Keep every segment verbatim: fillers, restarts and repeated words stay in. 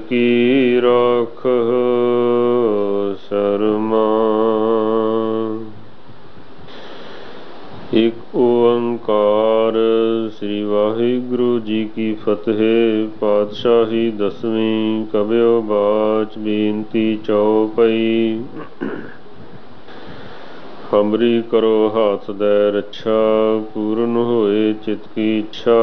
की राखह शर्मा। एक ओंकार। श्री वाहिगुरु जी की फतेह। पातशाही दसवीं। कबियो बाच बेनती चौपई। हमरी करो हाथ दे रक्षा, पूर्ण होए चित की इच्छा।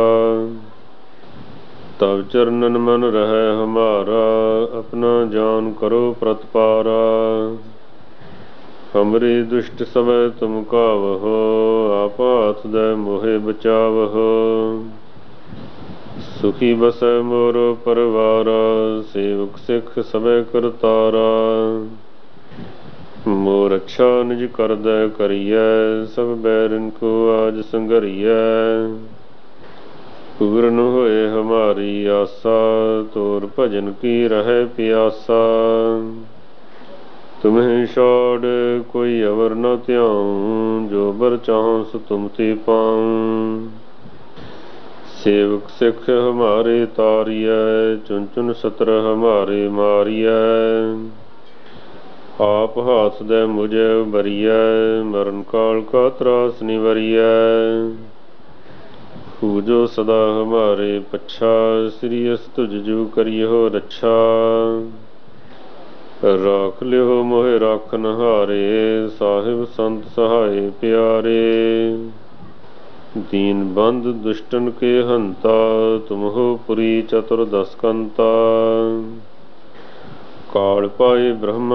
तब चरणन मन रहे हमारा, अपना जान करो प्रतपारा। हमरे दुष्ट सवै तुम कावहो, आप हाथ दे मोहे बचावहो। सुखी बसै मोरो परवारा, सेवक सिख सवै करतारा। मोर अच्छा निज कर दे करियै, सब बैरन को आज संघरियै। पूर्ण होए हमारी आशा, तोर भजन की रहे प्यासा। तुम्हें छोड़ कोई अवर न त्याऊं, जो बर चाहूं सो तुम ते पाऊं। सेवक सिख हमारे तारियै, चुन चुन सत्र हमारे मारियै। आप हाथ दे मुझे उबरियै, मरण काल का त्रास निवरियै। पूजो सदा हमारे पच्छा, श्री अस तुझ जू करियो रक्षा। राख लियो मोहे राखन हारे, साहिब संत सहाय प्यारे। दीन बंद दुष्टन के हंता, तुम हो पुरी चतुर दस कंता। काल पाए ब्रह्म